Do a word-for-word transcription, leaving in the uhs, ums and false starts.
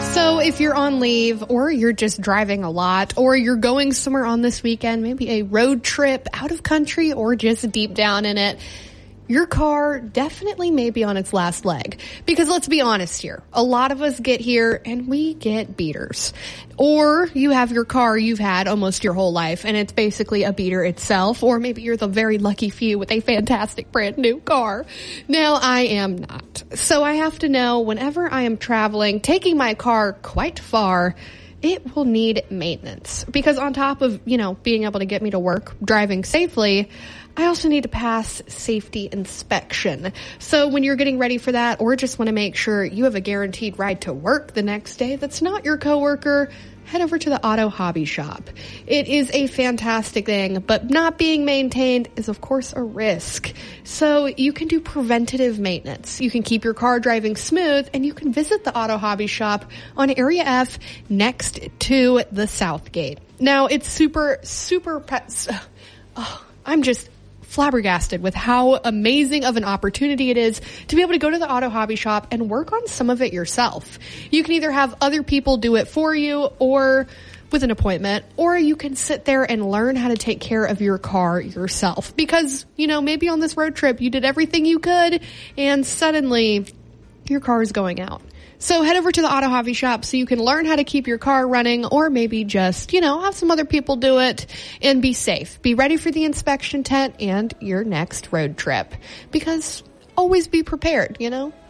So if you're on leave or you're just driving a lot or you're going somewhere on this weekend, maybe a road trip out of country or just deep down in it, your car definitely may be on its last leg. Because let's be honest here, a lot of us get here and we get beaters. Or you have your car you've had almost your whole life and it's basically a beater itself. Or maybe you're the very lucky few with a fantastic brand new car. Now, I am not. So I have to know whenever I am traveling, taking my car quite far, it will need maintenance. Because on top of, you know, being able to get me to work, driving safely, I also need to pass safety inspection. So when you're getting ready for that or just want to make sure you have a guaranteed ride to work the next day that's not your coworker, head over to the Auto Hobby Shop. It is a fantastic thing, but not being maintained is of course a risk. So you can do preventative maintenance. You can keep your car driving smooth and you can visit the Auto Hobby Shop on Area F next to the South Gate. Now it's super, super, pe- oh, I'm just flabbergasted with how amazing of an opportunity it is to be able to go to the Auto Hobby Shop and work on some of it yourself. You can either have other people do it for you or with an appointment, or you can sit there and learn how to take care of your car yourself. Because, you know, maybe on this road trip you did everything you could and suddenly your car is going out. So head over to the Auto Hobby Shop so you can learn how to keep your car running or maybe just, you know, have some other people do it and be safe. Be ready for the inspection tent and your next road trip because always be prepared, you know?